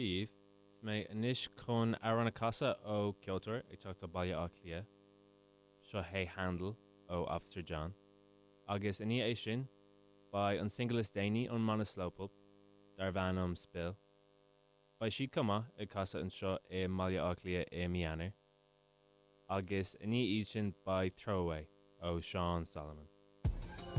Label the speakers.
Speaker 1: Steve, mé inis chun Arana Casa ó Kyoto ag tuachta baile á clia, seo hé handle ó Officer John, agus iní é sin ba an singelas déine an mana slopelp dar bhanam spill. Ba si cuma ag casa an seo é baile á clia é mianair, agus iní iad sin ba throwaway ó Sean Solomon.